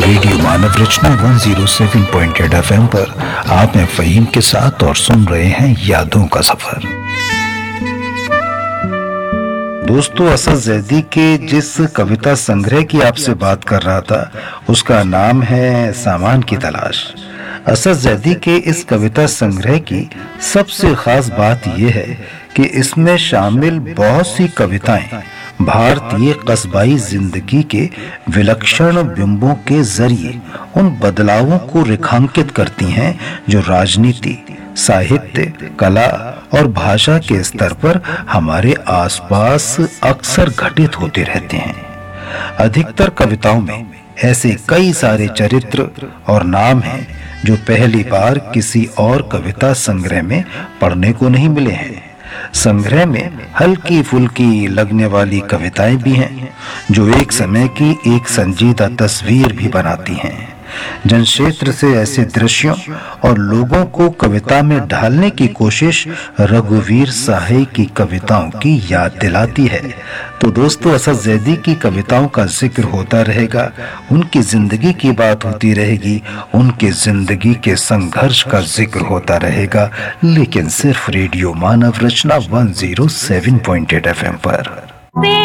Radio मानव रचना 107.8 FM पर आप हैं फ़हीम के साथ और सुन रहे हैं यादों का सफर। दोस्तों, असद ज़ैदी के जिस कविता संग्रह की आपसे बात कर रहा था उसका नाम है सामान की तलाश। असद ज़ैदी के इस कविता संग्रह की सबसे खास बात यह है कि इसमें शामिल बहुत सी कविताएं भारतीय कस्बाई जिंदगी के विलक्षण बिंबों के जरिए उन बदलावों को रेखांकित करती हैं जो राजनीति, साहित्य, कला और भाषा के स्तर पर हमारे आसपास अक्सर घटित होते रहते हैं। अधिकतर कविताओं में ऐसे कई सारे चरित्र और नाम हैं जो पहली बार किसी और कविता संग्रह में पढ़ने को नहीं मिले हैं। संग्रह में हल्की फुल्की लगने वाली कविताएं भी हैं जो एक समय की एक संजीदा तस्वीर भी बनाती हैं। जनक्षेत्र से ऐसे दृश्यों और लोगों को कविता में ढालने की कोशिश रघुवीर साहे की कविताओं की याद दिलाती है। तो दोस्तों, असद ज़ैदी की कविताओं का जिक्र होता रहेगा, उनकी जिंदगी की बात होती रहेगी, उनके जिंदगी के संघर्ष का जिक्र होता रहेगा, लेकिन सिर्फ रेडियो मानव रचना 107.8 FM पर।